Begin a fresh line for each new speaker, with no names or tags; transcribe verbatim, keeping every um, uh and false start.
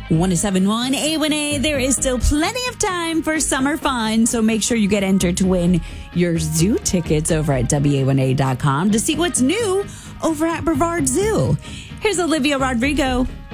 one oh seven point one A one A. There is still plenty of time for summer fun, so make sure you get entered to win your zoo tickets over at W A one A dot com to see what's new over at Brevard Zoo. Here's Olivia Rodrigo.